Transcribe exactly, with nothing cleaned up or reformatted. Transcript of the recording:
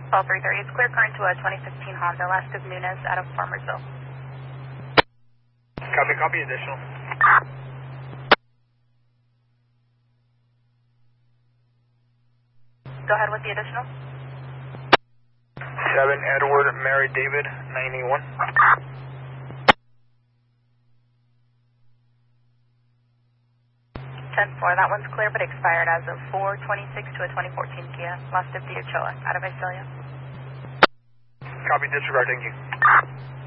twelve three thirty, it's clear current to a twenty fifteen Honda, last of Nunez out of Farmersville. Copy, copy, additional. Go ahead with the additional. seven Edward Mary David, ninety-one. ten four, that one's clear but expired as of four twenty-six to a twenty fourteen Kia, lost of Diachoa out of Visalia. Copy, disregard, thank you.